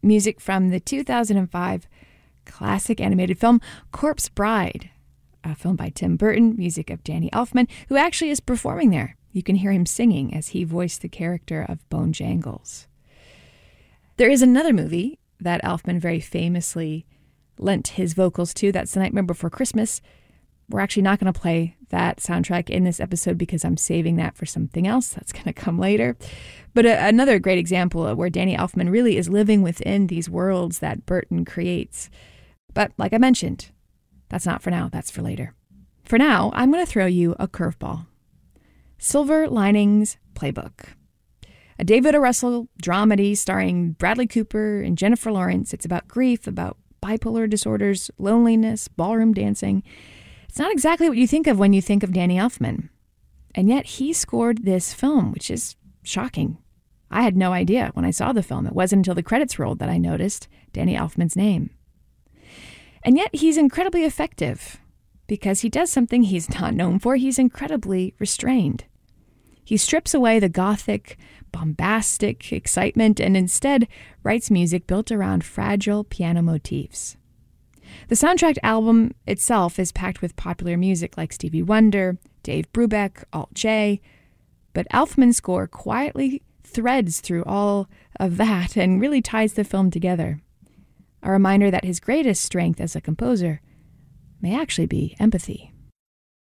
music from the 2005 classic animated film Corpse Bride, a film by Tim Burton, music of Danny Elfman, who actually is performing there. You can hear him singing as he voiced the character of Bone Jangles. There is another movie that Elfman very famously lent his vocals to. That's The Nightmare Before Christmas. We're actually not going to play that soundtrack in this episode because I'm saving that for something else that's going to come later. But another great example of where Danny Elfman really is living within these worlds that Burton creates. But like I mentioned, that's not for now. That's for later. For now, I'm going to throw you a curveball. Silver Linings Playbook. A David O. Russell dramedy starring Bradley Cooper and Jennifer Lawrence. It's about grief, about bipolar disorders, loneliness, ballroom dancing. It's not exactly what you think of when you think of Danny Elfman. And yet he scored this film, which is shocking. I had no idea when I saw the film. It wasn't until the credits rolled that I noticed Danny Elfman's name. And yet he's incredibly effective because he does something he's not known for. He's incredibly restrained. He strips away the gothic, bombastic excitement and instead writes music built around fragile piano motifs. The soundtrack album itself is packed with popular music like Stevie Wonder, Dave Brubeck, Alt J, but Elfman's score quietly threads through all of that and really ties the film together. A reminder that his greatest strength as a composer may actually be empathy.